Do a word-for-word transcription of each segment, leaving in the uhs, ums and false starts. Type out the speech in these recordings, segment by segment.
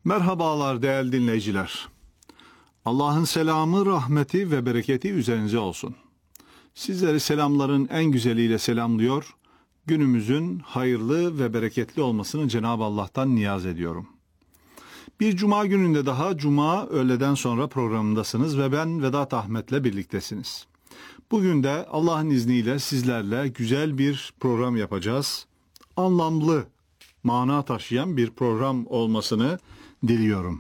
Merhabalar değerli dinleyiciler. Allah'ın selamı, rahmeti ve bereketi üzerinize olsun. Sizleri selamların en güzeliyle selamlıyor, günümüzün hayırlı ve bereketli olmasını Cenab-ı Allah'tan niyaz ediyorum. Bir cuma gününde daha cuma öğleden sonra programındasınız ve ben Vedat Ahmet'le birliktesiniz. Bugün de Allah'ın izniyle sizlerle güzel bir program yapacağız. Anlamlı, mana taşıyan bir program olmasını diliyorum.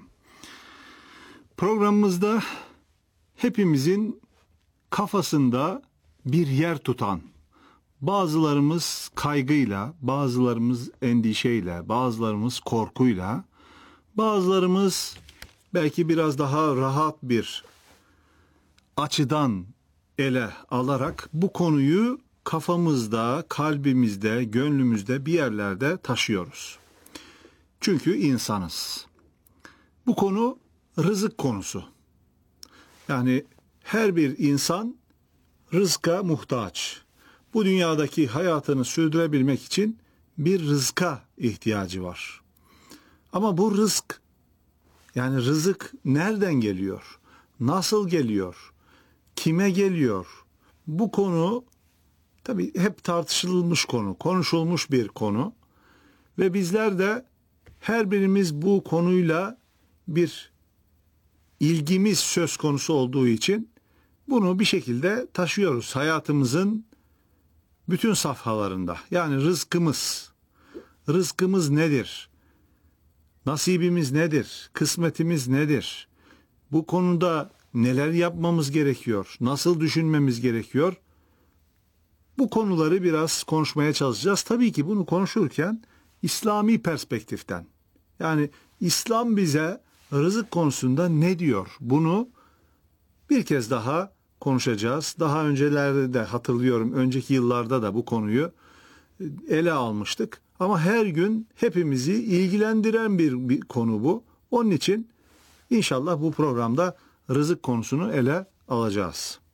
Programımızda hepimizin kafasında bir yer tutan, bazılarımız kaygıyla, bazılarımız endişeyle, bazılarımız korkuyla, bazılarımız belki biraz daha rahat bir açıdan ele alarak bu konuyu kafamızda, kalbimizde, gönlümüzde bir yerlerde taşıyoruz. Çünkü insanız. Bu konu rızık konusu. Yani her bir insan rızka muhtaç. Bu dünyadaki hayatını sürdürebilmek için bir rızka ihtiyacı var. Ama bu rızk, yani rızık nereden geliyor? Nasıl geliyor? Kime geliyor? Bu konu tabii hep tartışılmış konu, konuşulmuş bir konu. Ve bizler de her birimiz bu konuyla bir ilgimiz söz konusu olduğu için bunu bir şekilde taşıyoruz hayatımızın bütün safhalarında. Yani rızkımız, rızkımız nedir? Nasibimiz nedir? Kısmetimiz nedir? Bu konuda neler yapmamız gerekiyor? Nasıl düşünmemiz gerekiyor? Bu konuları biraz konuşmaya çalışacağız. Tabii ki bunu konuşurken İslami perspektiften. Yani İslam bize rızık konusunda ne diyor? Bunu bir kez daha konuşacağız. Daha öncelerde de hatırlıyorum, önceki yıllarda da bu konuyu ele almıştık. Ama her gün hepimizi ilgilendiren bir, bir konu bu. Onun için inşallah bu programda rızık konusunu ele alacağız.